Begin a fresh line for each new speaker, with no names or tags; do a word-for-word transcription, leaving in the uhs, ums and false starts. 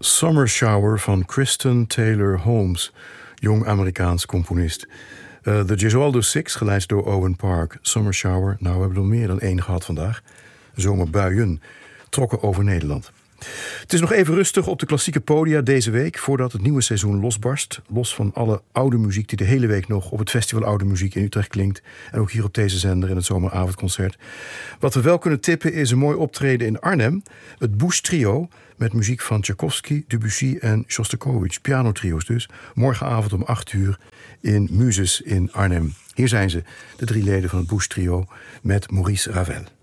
Summer Shower van Kristen Taylor Holmes, jong Amerikaans componist. Uh, de Gesualdo Six, geleid door Owen Park. Summer Shower, nou we hebben er meer dan één gehad vandaag. Zomerbuien trokken over Nederland. Het is nog even rustig op de klassieke podia deze week, voordat het nieuwe seizoen losbarst. Los van alle oude muziek die de hele week nog op het Festival Oude Muziek in Utrecht klinkt. En ook hier op deze zender in het zomeravondconcert. Wat we wel kunnen tippen is een mooi optreden in Arnhem. Het Busch Trio met muziek van Tchaikovsky, Debussy en Shostakovich. Pianotrio's dus. Morgenavond om acht uur in Muses in Arnhem. Hier zijn ze, de drie leden van het Busch Trio met Maurice Ravel.